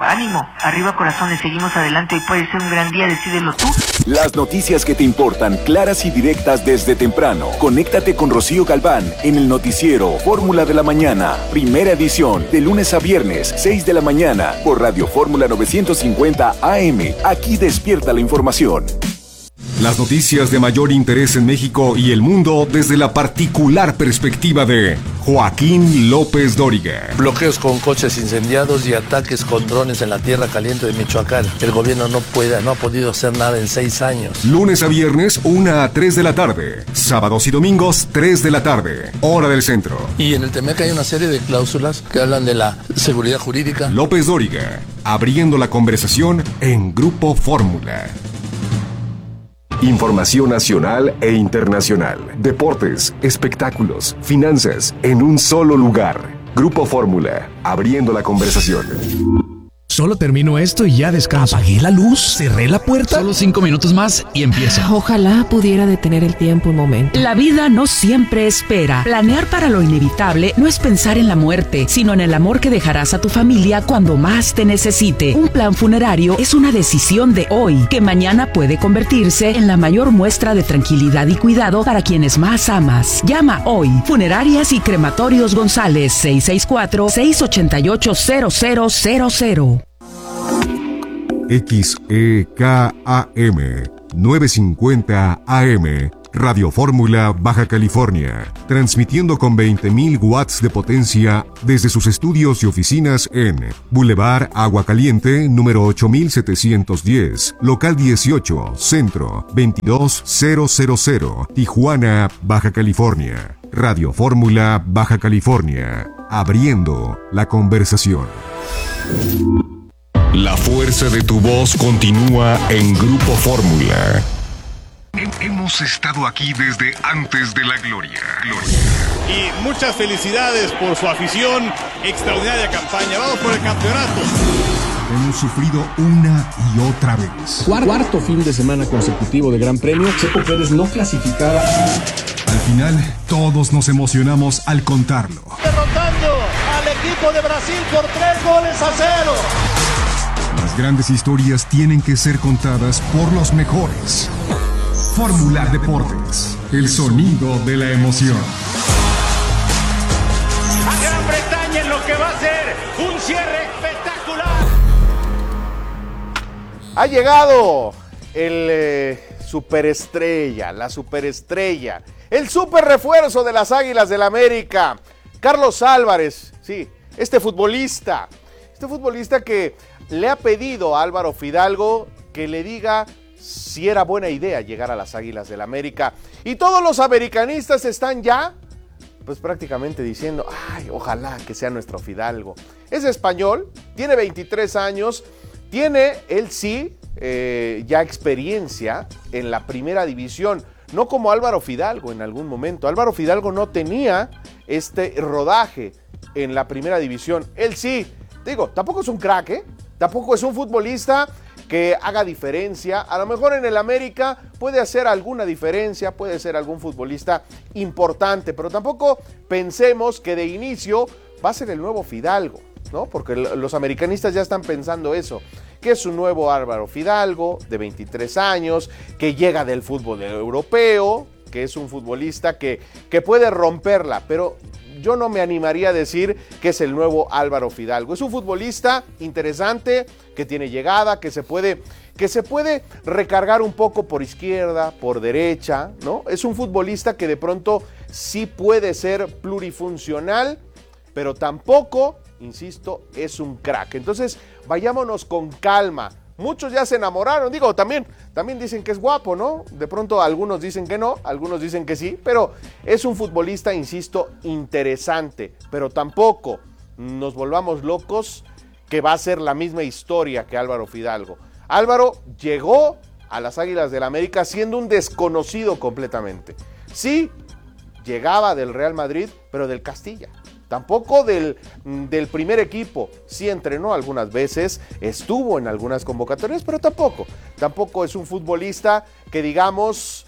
Ánimo, arriba corazones, seguimos adelante, hoy puede ser un gran día, decídelo tú. Las noticias que te importan, claras y directas desde temprano. Conéctate con Rocío Galván en el noticiero Fórmula de la Mañana, primera edición, de lunes a viernes, 6 de la mañana, por Radio Fórmula 950 AM. Aquí despierta la información. Las noticias de mayor interés en México y el mundo desde la particular perspectiva de Joaquín López Dóriga. Bloqueos con coches incendiados y ataques con drones en la tierra caliente de Michoacán. El gobierno no ha podido hacer nada en 6 años. Lunes a viernes, 1 a 3 de la tarde. Sábados y domingos, 3 de la tarde. Hora del centro. Y en el TEMEC hay una serie de cláusulas que hablan de la seguridad jurídica. López Dóriga, abriendo la conversación en Grupo Fórmula. Información nacional e internacional, deportes, espectáculos, finanzas, en un solo lugar. Grupo Fórmula, abriendo la conversación. Solo termino esto y ya descanso. Apagué la luz, cerré la puerta. Solo 5 minutos más y empieza. Ojalá pudiera detener el tiempo un momento. La vida no siempre espera. Planear para lo inevitable no es pensar en la muerte, sino en el amor que dejarás a tu familia cuando más te necesite. Un plan funerario es una decisión de hoy, que mañana puede convertirse en la mayor muestra de tranquilidad y cuidado para quienes más amas. Llama hoy. Funerarias y Crematorios González, 664-688-0000. XEKAM 950 AM, Radio Fórmula, Baja California, transmitiendo con 20.000 watts de potencia desde sus estudios y oficinas en Boulevard Agua Caliente, número 8710, local 18, centro 22000, Tijuana, Baja California. Radio Fórmula, Baja California, abriendo la conversación. La fuerza de tu voz continúa en Grupo Fórmula. Hemos estado aquí desde antes de la gloria. Y muchas felicidades por su afición, extraordinaria campaña. Vamos por el campeonato. Hemos sufrido una y otra vez. Cuarto fin de semana consecutivo de Gran Premio. Checo Pérez no clasificaba. Al final, todos nos emocionamos al contarlo. Derrotando al equipo de Brasil por 3-0. Las grandes historias tienen que ser contadas por los mejores. Fórmula Deportes, el sonido de la emoción. A Gran Bretaña en lo que va a ser un cierre espectacular. Ha llegado el superestrella, la superestrella, el super refuerzo de las Águilas del América, Carlos Álvarez, sí, este futbolista que le ha pedido a Álvaro Fidalgo que le diga si era buena idea llegar a las Águilas del América. Y todos los americanistas están ya, pues prácticamente diciendo, ay, ojalá que sea nuestro Fidalgo. Es español, tiene 23 años, tiene, él sí, ya experiencia en la primera división. No como Álvaro Fidalgo en algún momento. Álvaro Fidalgo no tenía este rodaje en la primera división. Él sí, digo, tampoco es un crack, tampoco es un futbolista que haga diferencia. A lo mejor en el América puede hacer alguna diferencia, puede ser algún futbolista importante, pero tampoco pensemos que de inicio va a ser el nuevo Fidalgo, ¿no? Porque los americanistas ya están pensando eso, que es un nuevo Álvaro Fidalgo de 23 años, que llega del fútbol europeo, que es un futbolista que puede romperla, pero yo no me animaría a decir que es el nuevo Álvaro Fidalgo. Es un futbolista interesante, que tiene llegada, que se puede recargar un poco por izquierda, por derecha, ¿no? Es un futbolista que de pronto sí puede ser plurifuncional, pero tampoco, insisto, es un crack. Entonces, vayámonos con calma. Muchos ya se enamoraron, digo, también dicen que es guapo, ¿no? De pronto algunos dicen que no, algunos dicen que sí, pero es un futbolista, insisto, interesante, pero tampoco nos volvamos locos que va a ser la misma historia que Álvaro Fidalgo. Álvaro llegó a las Águilas del América siendo un desconocido completamente. Sí, llegaba del Real Madrid, pero del Castilla. Tampoco del primer equipo. Sí entrenó algunas veces, estuvo en algunas convocatorias, pero tampoco es un futbolista que digamos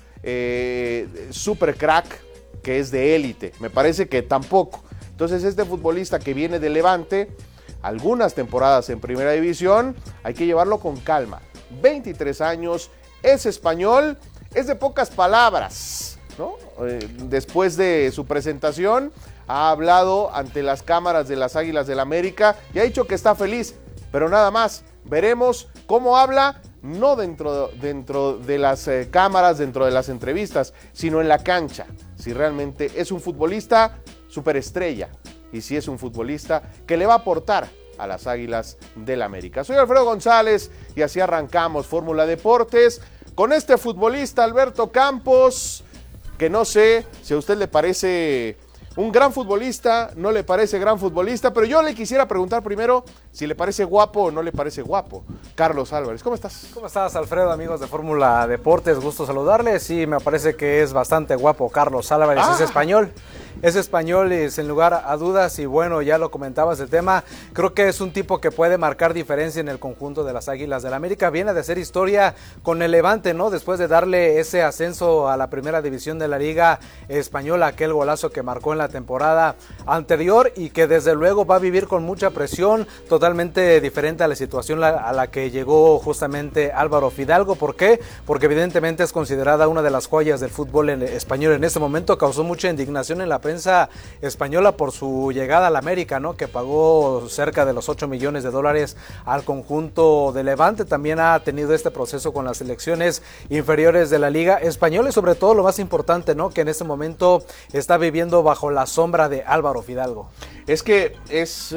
super crack, que es de élite. Me parece que tampoco. Entonces este futbolista que viene de Levante, algunas temporadas en Primera División, hay que llevarlo con calma. 23 años, es español, es de pocas palabras, ¿no? Después de su presentación, ha hablado ante las cámaras de las Águilas del América y ha dicho que está feliz, pero nada más. Veremos cómo habla, no dentro de las cámaras, dentro de las entrevistas, sino en la cancha. Si realmente es un futbolista superestrella y si es un futbolista que le va a aportar a las Águilas del América. Soy Alfredo González y así arrancamos Fórmula Deportes con este futbolista Alberto Campos, que no sé si a usted le parece un gran futbolista, no le parece gran futbolista, pero yo le quisiera preguntar primero si le parece guapo o no le parece guapo. Carlos Álvarez, ¿cómo estás? ¿Cómo estás, Alfredo, amigos de Fórmula Deportes? Gusto saludarles. Sí, me parece que es bastante guapo Carlos Álvarez, es español. Es español y sin lugar a dudas, y bueno, ya lo comentabas el tema, creo que es un tipo que puede marcar diferencia en el conjunto de las Águilas del América. Viene de hacer historia con el Levante, ¿no? Después de darle ese ascenso a la primera división de la Liga Española, aquel golazo que marcó en la temporada anterior y que desde luego va a vivir con mucha presión, totalmente diferente a la situación a la que llegó justamente Álvaro Fidalgo. ¿Por qué? Porque evidentemente es considerada una de las joyas del fútbol español en este momento. Causó mucha indignación en la prensa española por su llegada al América, ¿no? Que pagó cerca de los 8 millones de dólares al conjunto de Levante. También ha tenido este proceso con las selecciones inferiores de la Liga Española y sobre todo lo más importante, ¿no? Que en este momento está viviendo bajo la sombra de Álvaro Fidalgo. Es que es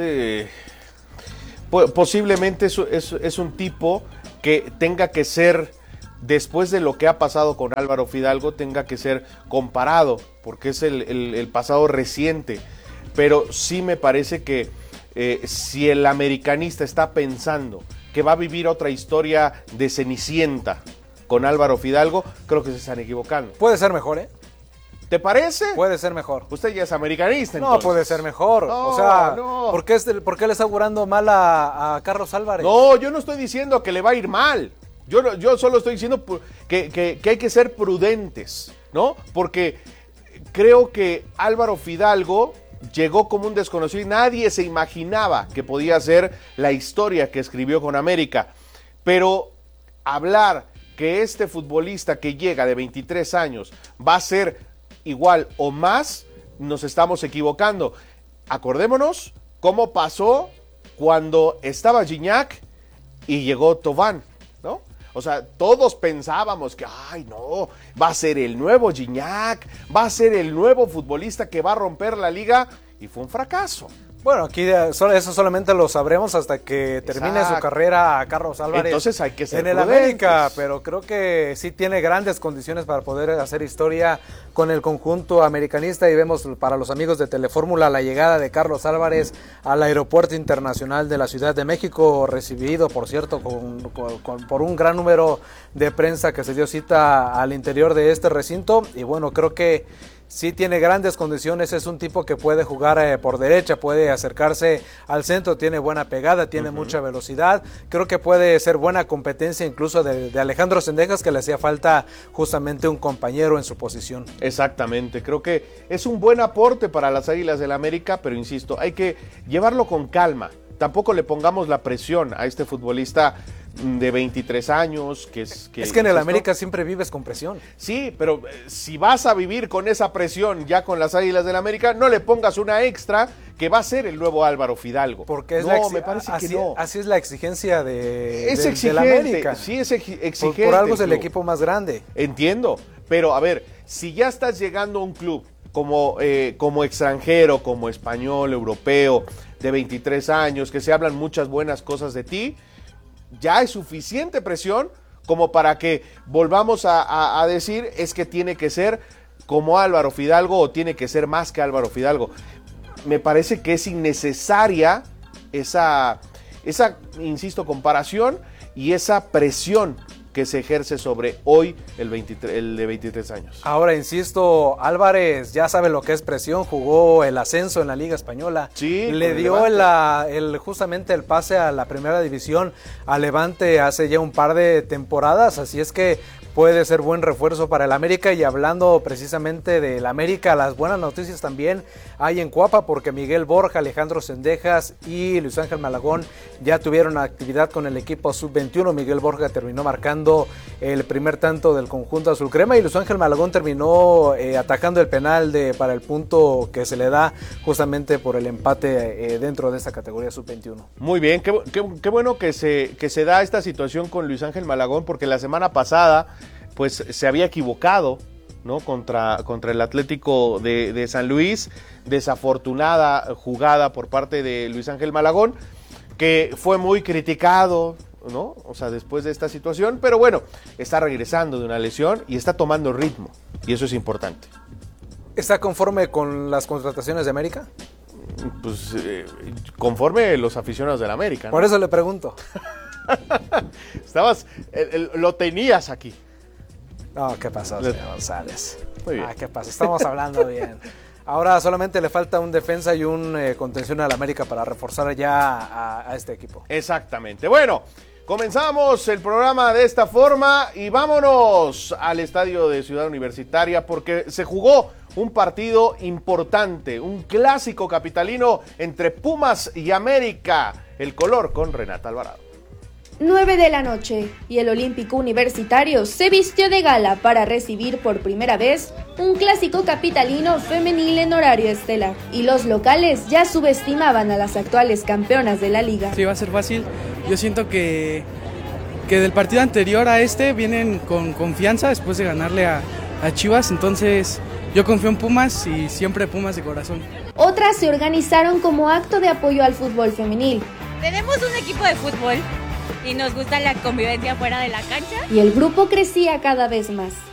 posiblemente es un tipo que tenga que ser, después de lo que ha pasado con Álvaro Fidalgo, tenga que ser comparado, porque es el pasado reciente. Pero sí me parece que si el americanista está pensando que va a vivir otra historia de Cenicienta con Álvaro Fidalgo, creo que se están equivocando. Puede ser mejor, ¿eh? ¿Te parece? Puede ser mejor. Usted ya es americanista, no, entonces. Puede ser mejor. No, o sea, no. ¿por qué le está augurando mal a Carlos Álvarez? No, yo no estoy diciendo que le va a ir mal. Yo solo estoy diciendo que hay que ser prudentes, ¿no? Porque creo que Álvaro Fidalgo llegó como un desconocido y nadie se imaginaba que podía ser la historia que escribió con América. Pero hablar que este futbolista que llega de 23 años va a ser igual o más, nos estamos equivocando. Acordémonos cómo pasó cuando estaba Gignac y llegó Thauvin, ¿no? O sea, todos pensábamos que, ay no, va a ser el nuevo Gignac, va a ser el nuevo futbolista que va a romper la liga, y fue un fracaso. Bueno, aquí eso solamente lo sabremos hasta que termine su carrera a Carlos Álvarez. Entonces hay que ser en el América, pero creo que sí tiene grandes condiciones para poder hacer historia con el conjunto americanista, y vemos para los amigos de Telefórmula la llegada de Carlos Álvarez al Aeropuerto Internacional de la Ciudad de México, recibido, por cierto, por un gran número de prensa que se dio cita al interior de este recinto, y bueno, creo que sí tiene grandes condiciones, es un tipo que puede jugar por derecha, puede acercarse al centro, tiene buena pegada, tiene mucha velocidad, creo que puede ser buena competencia incluso de Alejandro Zendejas, que le hacía falta justamente un compañero en su posición. Exactamente, creo que es un buen aporte para las Águilas del América, pero insisto, hay que llevarlo con calma. Tampoco le pongamos la presión a este futbolista de 23 años. Es que en el América siempre vives con presión. Sí, pero si vas a vivir con esa presión ya con las Águilas del América, no le pongas una extra que va a ser el nuevo Álvaro Fidalgo. Porque es me parece así, que no. Así es la exigencia de exigente, la América. Sí, es exigente. Por algo es el equipo más grande. Entiendo, pero a ver, si ya estás llegando a un club como extranjero, como español, europeo, de 23 años, que se hablan muchas buenas cosas de ti, ya es suficiente presión como para que volvamos a decir es que tiene que ser como Álvaro Fidalgo o tiene que ser más que Álvaro Fidalgo. Me parece que es innecesaria esa insisto, comparación y esa presión que se ejerce sobre hoy el de 23 años. Ahora, insisto, Álvarez ya sabe lo que es presión, jugó el ascenso en la Liga Española, sí, le dio justamente el pase a la primera división a Levante hace ya un par de temporadas, así es que puede ser buen refuerzo para el América. Y hablando precisamente del América, las buenas noticias también hay en Cuapa, porque Miguel Borja, Alejandro Zendejas y Luis Ángel Malagón ya tuvieron actividad con el equipo sub-21. Miguel Borja terminó marcando el primer tanto del conjunto azul crema y Luis Ángel Malagón terminó atacando el penal para el punto que se le da justamente por el empate dentro de esta categoría sub-21. Muy bien, qué bueno que se da esta situación con Luis Ángel Malagón, porque la semana pasada pues se había equivocado, ¿no? contra el Atlético de San Luis. Desafortunada jugada por parte de Luis Ángel Malagón, que fue muy criticado, ¿no? O sea, después de esta situación, pero bueno, está regresando de una lesión y está tomando ritmo, y eso es importante. ¿Está conforme con las contrataciones de América? Pues conforme los aficionados del América, ¿no? Por eso le pregunto. Lo tenías aquí. No, ¿qué pasó, señor González? Muy bien. ¿Qué pasa? Estamos hablando bien. Ahora solamente le falta un defensa y un contención al América para reforzar ya a este equipo. Exactamente. Bueno, comenzamos el programa de esta forma y vámonos al estadio de Ciudad Universitaria, porque se jugó un partido importante, un clásico capitalino entre Pumas y América. El color con Renata Alvarado. 9 de la noche y el Olímpico Universitario se vistió de gala para recibir por primera vez un clásico capitalino femenil en horario estelar, y los locales ya subestimaban a las actuales campeonas de la liga. Sí, va a ser fácil. Yo siento que del partido anterior a este vienen con confianza después de ganarle a Chivas, entonces yo confío en Pumas y siempre Pumas de corazón. Otras se organizaron como acto de apoyo al fútbol femenil. Tenemos un equipo de fútbol y nos gusta la convivencia fuera de la cancha. Y el grupo crecía cada vez más.